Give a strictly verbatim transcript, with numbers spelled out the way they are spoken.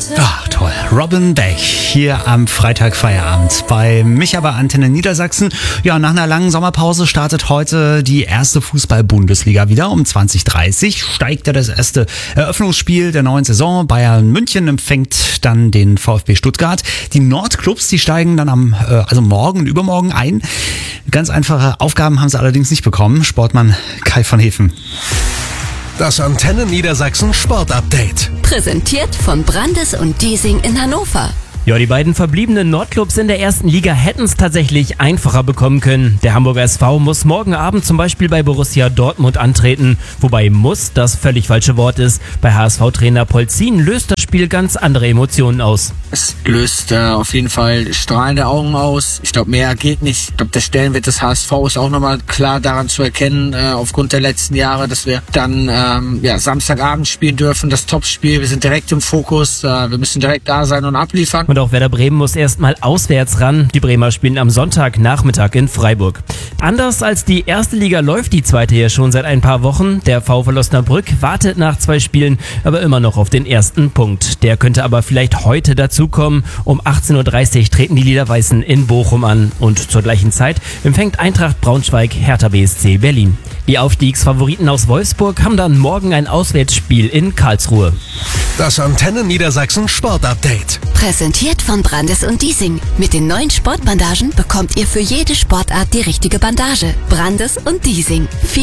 Ach, toll. Robin Beck hier am Freitag Feierabend bei Micha bei Antenne Niedersachsen. Ja, nach einer langen Sommerpause startet heute die erste Fußball-Bundesliga wieder. Um zwanzig Uhr dreißig steigt ja das erste Eröffnungsspiel der neuen Saison. Bayern München empfängt dann den VfB Stuttgart. Die Nordclubs, die steigen dann am, also morgen und übermorgen ein. Ganz einfache Aufgaben haben sie allerdings nicht bekommen. Sportmann Kai von Hefen. Das Antenne Niedersachsen Sportupdate. Präsentiert von Brandes und Diesing in Hannover. Ja, die beiden verbliebenen Nordclubs in der ersten Liga hätten es tatsächlich einfacher bekommen können. Der Hamburger S V muss morgen Abend zum Beispiel bei Borussia Dortmund antreten. Wobei muss das völlig falsche Wort ist. Bei H S V-Trainer Polzin löst das Spiel ganz andere Emotionen aus. Es löst äh, auf jeden Fall strahlende Augen aus. Ich glaube, mehr geht nicht. Ich glaube, der Stellenwert des H S V ist auch nochmal klar daran zu erkennen, äh, aufgrund der letzten Jahre, dass wir dann ähm, ja, Samstagabend spielen dürfen, das Topspiel. Wir sind direkt im Fokus. Äh, wir müssen direkt da sein und abliefern. Und auch Werder Bremen muss erstmal auswärts ran. Die Bremer spielen am Sonntagnachmittag in Freiburg. Anders als die erste Liga läuft die zweite ja schon seit ein paar Wochen. Der VfL Osnabrück wartet nach zwei Spielen, aber immer noch auf den ersten Punkt. Der könnte aber vielleicht heute dazukommen. Um achtzehn Uhr dreißig treten die Liederweißen in Bochum an. Und zur gleichen Zeit empfängt Eintracht Braunschweig Hertha B S C Berlin. Die Aufstiegsfavoriten aus Wolfsburg haben dann morgen ein Auswärtsspiel in Karlsruhe. Das Antenne Niedersachsen Sportupdate. Präsentiert von Brandes und Diesing. Mit den neuen Sportbandagen bekommt ihr für jede Sportart die richtige Bandage. Brandes und Diesing.